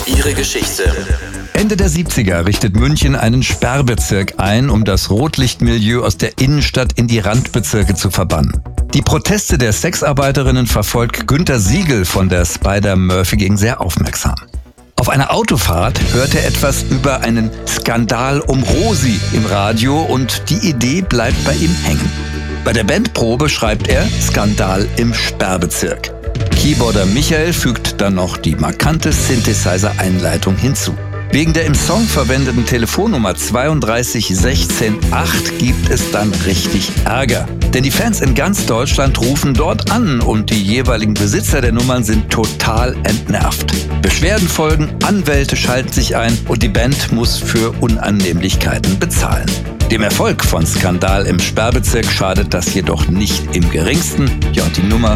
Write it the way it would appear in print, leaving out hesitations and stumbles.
Ihre Geschichte. Ende der 70er richtet München einen Sperrbezirk ein, um das Rotlichtmilieu aus der Innenstadt in die Randbezirke zu verbannen. Die Proteste der Sexarbeiterinnen verfolgt Günter Siegel von der Spider-Murphy-Gang sehr aufmerksam. Auf einer Autofahrt hört er etwas über einen Skandal um Rosi im Radio und die Idee bleibt bei ihm hängen. Bei der Bandprobe schreibt er Skandal im Sperrbezirk. Keyboarder Michael fügt dann noch die markante Synthesizer-Einleitung hinzu. Wegen der im Song verwendeten Telefonnummer 32168 gibt es dann richtig Ärger. Denn die Fans in ganz Deutschland rufen dort an und die jeweiligen Besitzer der Nummern sind total entnervt. Beschwerden folgen, Anwälte schalten sich ein und die Band muss für Unannehmlichkeiten bezahlen. Dem Erfolg von Skandal im Sperrbezirk schadet das jedoch nicht im geringsten. Ja, und die Nummer